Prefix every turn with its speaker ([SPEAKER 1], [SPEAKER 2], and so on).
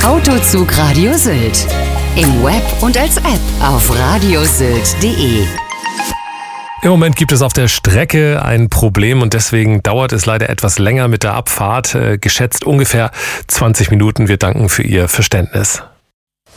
[SPEAKER 1] Autozug Radio Sylt. Im Web und als App auf radiosylt.de.
[SPEAKER 2] Im Moment gibt es auf der Strecke ein Problem und deswegen dauert es leider etwas länger mit der Abfahrt. Geschätzt ungefähr 20 Minuten. Wir danken für Ihr Verständnis.